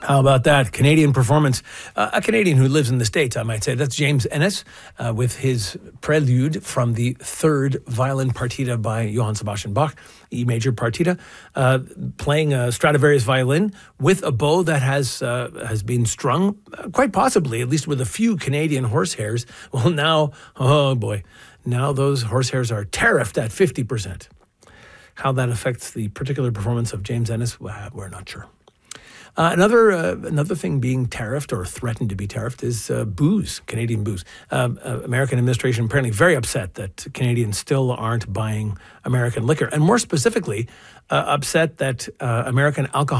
How about that? Canadian performance. A Canadian who lives in the States, I might say. That's James Ennis with his prelude from the third violin partita by Johann Sebastian Bach, E major partita, playing a Stradivarius violin with a bow that has been strung, quite possibly, at least with a few Canadian horsehairs. Well, now, oh boy, now those horsehairs are tariffed at 50%. How that affects the particular performance of James Ennis, we're not sure. Another thing being tariffed or threatened to be tariffed is booze, Canadian booze. American administration apparently very upset that Canadians still aren't buying American liquor, and more specifically, upset that American alcohol